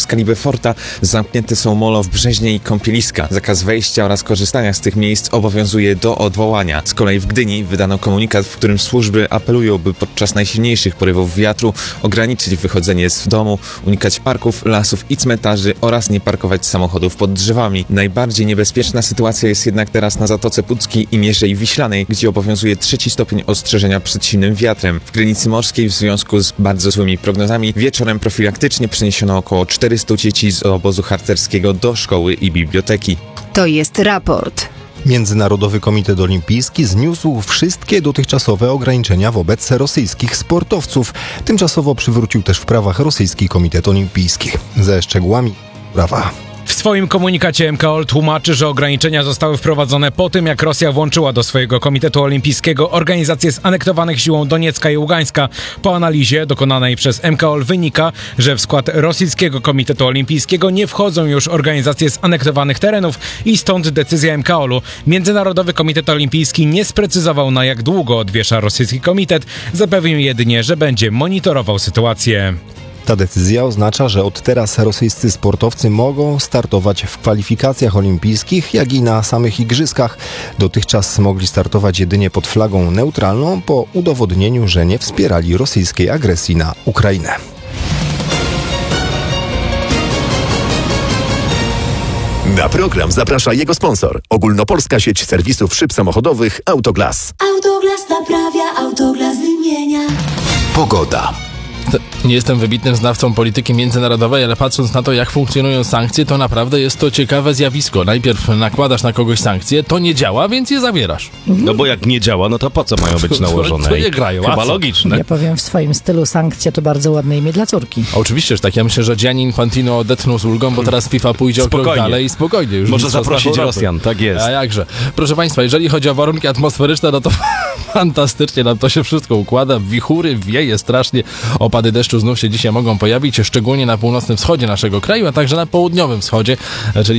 skali Beauforta zamknięte są molo w Brzeźnie i kąpieliska. Zakaz wejścia oraz korzystania z tych miejsc obowiązuje do odwołania. Z kolei w Gdyni wydano komunikat, w którym służby apelują, by podczas najsilniejszych porywów wiatru ograniczyć wychodzenie z domu, unikać parków, lasów i cmentarzy oraz nie parkować samochodów pod drzewami. Najbardziej niebezpieczna sytuacja jest jednak teraz na Zatoce Puckiej i Mierzei Wiślanej, gdzie obowiązuje 3. stopień ostrzeżenia przed silnym wiatrem. W Krynicy Morskiej w związku z bardzo złymi prognozami wieczorem profilaktycznie przeniesiono około 400 dzieci z obozu harcerskiego do szkoły i biblioteki. To jest raport. Międzynarodowy Komitet Olimpijski zniósł wszystkie dotychczasowe ograniczenia wobec rosyjskich sportowców. Tymczasowo przywrócił też w prawach Rosyjski Komitet Olimpijski. Ze szczegółami prawa. W swoim komunikacie MKOL tłumaczy, że ograniczenia zostały wprowadzone po tym, jak Rosja włączyła do swojego Komitetu Olimpijskiego organizacje zanektowanych siłą Doniecka i Ługańska. Po analizie dokonanej przez MKOL wynika, że w skład Rosyjskiego Komitetu Olimpijskiego nie wchodzą już organizacje z anektowanych terenów i stąd decyzja MKOL-u. Międzynarodowy Komitet Olimpijski nie sprecyzował, na jak długo odwiesza rosyjski komitet, zapewnił jedynie, że będzie monitorował sytuację. Ta decyzja oznacza, że od teraz rosyjscy sportowcy mogą startować w kwalifikacjach olimpijskich, jak i na samych igrzyskach. Dotychczas mogli startować jedynie pod flagą neutralną po udowodnieniu, że nie wspierali rosyjskiej agresji na Ukrainę. Na program zaprasza jego sponsor. Ogólnopolska sieć serwisów szyb samochodowych Autoglas. Autoglas naprawia, Autoglas wymienia. Pogoda. Nie jestem wybitnym znawcą polityki międzynarodowej, ale patrząc na to, jak funkcjonują sankcje, to naprawdę jest to ciekawe zjawisko. Najpierw nakładasz na kogoś sankcje, to nie działa, więc je zawierasz. No bo jak nie działa, no to po co mają być nałożone? To nie grają. Chyba logiczne. Ja powiem w swoim stylu, sankcja to bardzo ładne imię dla córki. Oczywiście, że tak. Ja myślę, że Gianni Infantino odetchnął z ulgą, bo teraz FIFA pójdzie o krok dalej i spokojnie. Już może zaprosić Rosjan, tak jest. A jakże. Proszę Państwa, jeżeli chodzi o warunki atmosferyczne, no to fantastycznie nam to się wszystko układa. Wichury, wieje strasznie. Opady deszczu znów się dzisiaj mogą pojawić, szczególnie na północnym wschodzie naszego kraju, a także na południowym wschodzie, czyli